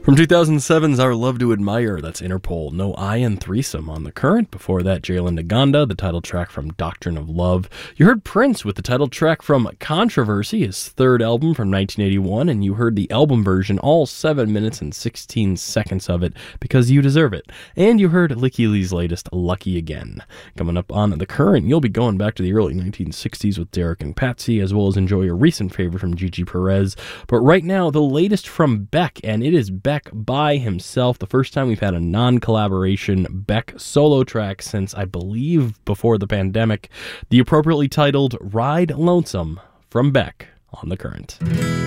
From 2007's Our Love to Admire, that's Interpol, No I in Threesome on The Current. Before that, Jalen Naganda, the title track from Doctrine of Love. You heard Prince with the title track from Controversy, his third album from 1981, and you heard the album version, all 7 minutes and 16 seconds of it, because you deserve it. And you heard Licky Lee's latest, Lucky Again. Coming up on The Current, you'll be going back to the early 1960s with Derek and Patsy, as well as enjoy a recent favorite from Gigi Perez. But right now, the latest from Beck, and it is Beck by himself. The first time we've had a non-collaboration Beck solo track since, I believe, before the pandemic. The appropriately titled Ride Lonesome from Beck on The Current.